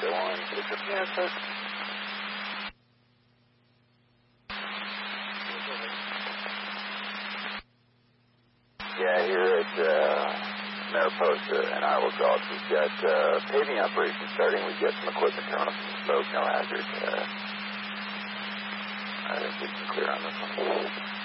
1, pick up the asset. Yeah, here at Mariposa and Iowa Gulch, we've got paving operations starting. We've got some equipment coming up from smoke, no hazard. I think we can clear on this one.